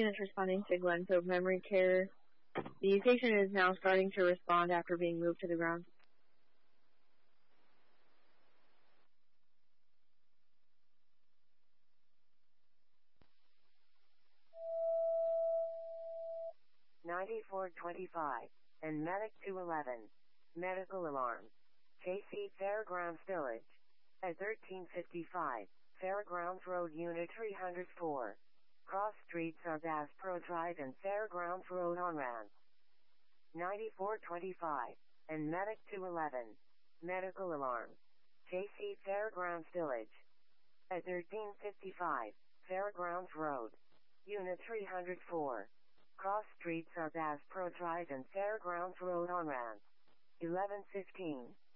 units responding to Glencoe Memory Care. The patient is now starting to respond after being moved to the ground. and Medic 211. Medical alarm. KC Fairgrounds Village. At 1355, Fairgrounds Road Unit 304. Cross streets are Bass Pro Drive and Fairgrounds Road on-ramp. 9425, and Medic 211. Medical alarm. KC Fairgrounds Village. At 1355, Fairgrounds Road. Unit 304. Cross streets are Bass Pro Drive and Fairgrounds Road on-ramp. 1115.